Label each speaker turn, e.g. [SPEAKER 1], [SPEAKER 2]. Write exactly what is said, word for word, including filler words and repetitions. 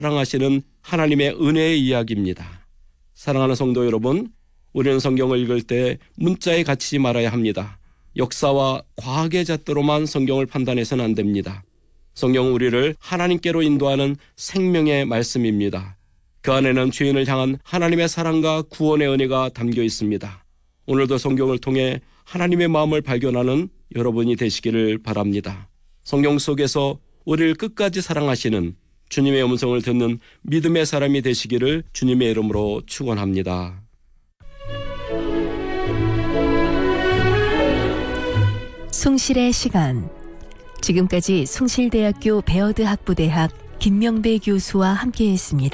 [SPEAKER 1] 사랑하시는 하나님의 은혜의 이야기입니다. 사랑하는 성도 여러분, 우리는 성경을 읽을 때 문자에 갇히지 말아야 합니다. 역사와 과학의 잣대로만 성경을 판단해서는 안 됩니다. 성경은 우리를 하나님께로 인도하는 생명의 말씀입니다. 그 안에는 죄인을 향한 하나님의 사랑과 구원의 은혜가 담겨 있습니다. 오늘도 성경을 통해 하나님의 마음을 발견하는 여러분이 되시기를 바랍니다. 성경 속에서 우리를 끝까지 사랑하시는 주님의 음성을 듣는 믿음의 사람이 되시기를 주님의 이름으로 축원합니다.
[SPEAKER 2] 숭실의 시간. 지금까지 숭실대학교 배어드 학부대학 김명배 교수와 함께했습니다.